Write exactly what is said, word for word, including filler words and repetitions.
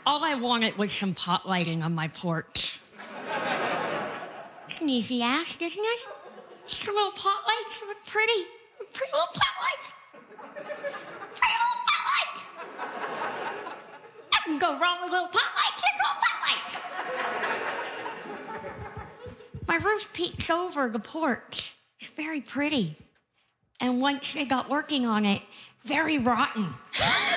all I wanted was some pot lighting on my porch. It's an easy ask, isn't it? Just a little pot lights look pretty. Pretty little pot lights. Pretty little pot lights. Nothing go wrong with little pot lights. Just little pot lights. My roof peeks over the porch. It's very pretty. And once they got working on it, very rotten.